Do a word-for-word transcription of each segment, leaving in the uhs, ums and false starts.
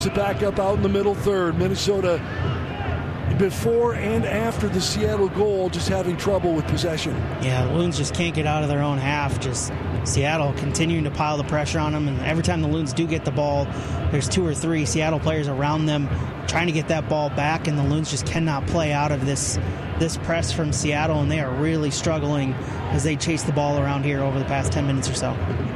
Back up out in the middle third. Minnesota, before and after the Seattle goal, just having trouble with possession. Yeah, the Loons just can't get out of their own half. Just Seattle continuing to pile the pressure on them, and every time the Loons do get the ball, there's two or three Seattle players around them trying to get that ball back, and the Loons just cannot play out of this this press from Seattle, and they are really struggling as they chase the ball around here over the past ten minutes or so.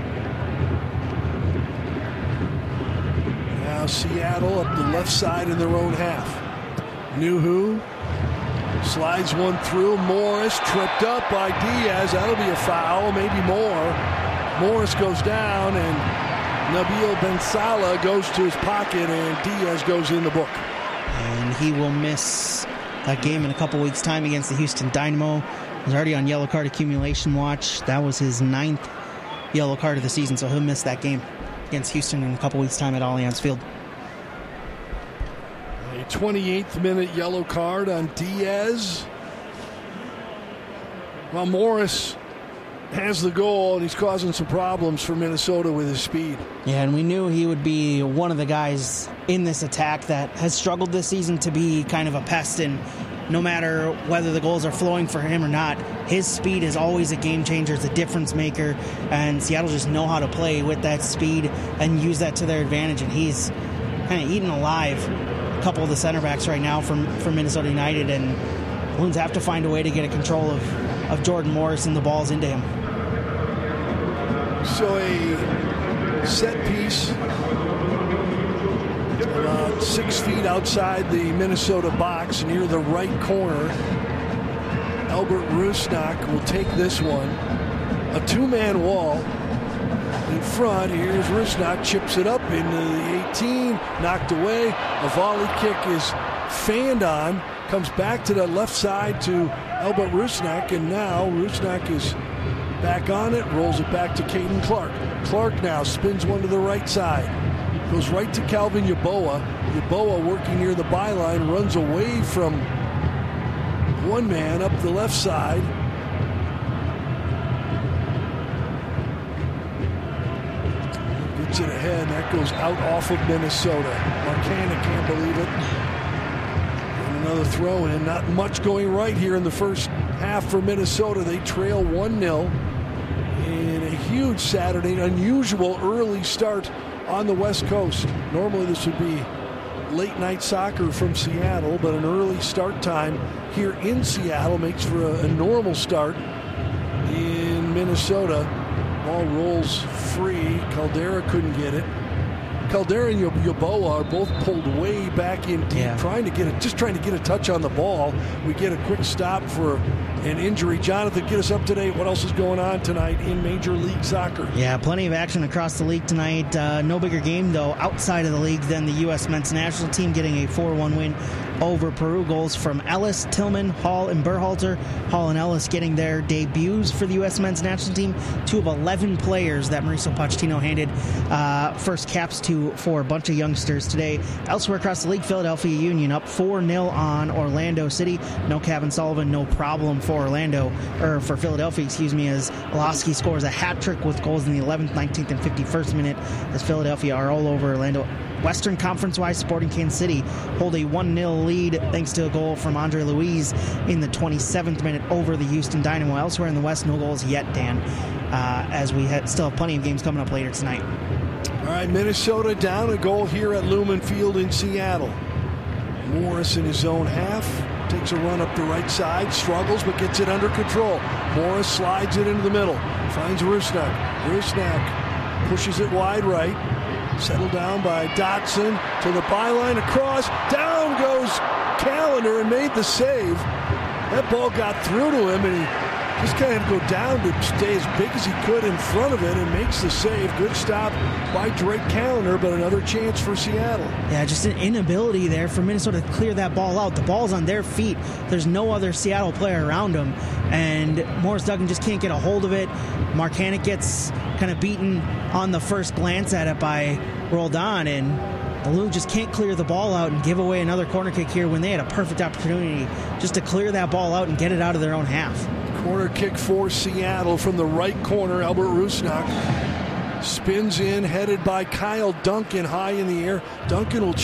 Seattle up the left side in their own half. Nuhu slides one through. Morris tripped up by Diaz. That'll be a foul, maybe more. Morris goes down, and Nabil Ben Salah goes to his pocket, and Diaz goes in the book. And he will miss that game in a couple weeks' time against the Houston Dynamo. He's already on yellow card accumulation watch. That was his ninth yellow card of the season, so he'll miss that game against Houston in a couple weeks' time at Allianz Field. A twenty-eighth minute yellow card on Diaz. Well, Morris has the goal, and he's causing some problems for Minnesota with his speed. Yeah, and we knew he would be one of the guys in this attack that has struggled this season to be kind of a pest, and no matter whether the goals are flowing for him or not, his speed is always a game changer. It's a difference maker, and Seattle just know how to play with that speed and use that to their advantage, and he's kind of eating alive a couple of the center backs right now from, from Minnesota United, and the Loons have to find a way to get a control of, of Jordan Morris and the balls into him. So a set piece about six feet outside the Minnesota box near the right corner. Albert Rusnak will take this one. A two-man wall in front. Here's Rusnak, chips it up into the eighteen, knocked away. A volley kick is fanned on, comes back to the left side to Albert Rusnak, and now Rusnak is back on it, rolls it back to Caden Clark. Clark now spins one to the right side. Goes right to Calvin Yeboah. Yeboah working near the byline, runs away from one man up the left side. Gets it ahead. That goes out off of Minnesota. Marcana can't believe it. And another throw in. Not much going right here in the first half for Minnesota. They trail one nil in a huge Saturday, unusual early start on the West Coast. Normally this would be late night soccer from Seattle, but an early start time here in Seattle makes for a, a normal start in Minnesota. Ball rolls free. Caldera couldn't get it. Caldera and Yeboah are both pulled way back in deep, yeah. trying to get it, just trying to get a touch on the ball. We get a quick stop for an injury. Jonathan, get us up to date. What else is going on tonight in Major League Soccer? Yeah, plenty of action across the league tonight. Uh, no bigger game, though, outside of the league than the U S men's national team getting a four one win over Peru. Goals from Ellis, Tillman, Hall, and Berhalter. Hall and Ellis getting their debuts for the U S men's national team. Two of eleven players that Mauricio Pochettino handed uh, first caps to for a bunch of youngsters today. Elsewhere across the league, Philadelphia Union up four nil on Orlando City. No Kevin Sullivan, no problem for Orlando, or for Philadelphia, excuse me, as Oloski scores a hat trick with goals in the eleventh, nineteenth, and fifty-first minute as Philadelphia are all over Orlando. Western Conference-wise, Sporting Kansas City hold a one nil lead thanks to a goal from Andre Luiz in the twenty-seventh minute over the Houston Dynamo. Elsewhere in the West, no goals yet, Dan, uh, as we ha- still have plenty of games coming up later tonight. All right, Minnesota down a goal here at Lumen Field in Seattle. Morris in his own half. Takes a run up the right side, struggles, but gets it under control. Morris slides it into the middle. Finds Rusnak. Rusnak pushes it wide right. Settled down by Dotson to the byline, across. Down goes Callender and made the save. That ball got through to him, and he just kind of go down to stay as big as he could in front of it and makes the save. Good stop by Drake Callender, but another chance for Seattle. Yeah, just an inability there for Minnesota to clear that ball out. The ball's on their feet. There's no other Seattle player around them, and Morris Duggan just can't get a hold of it. Marcanic gets kind of beaten on the first glance at it by Roldan, and the Loons just can't clear the ball out and give away another corner kick here when they had a perfect opportunity just to clear that ball out and get it out of their own half. Corner kick for Seattle from the right corner. Albert Rusnak Spins in, headed by Kyle Duncan, high in the air. Duncan will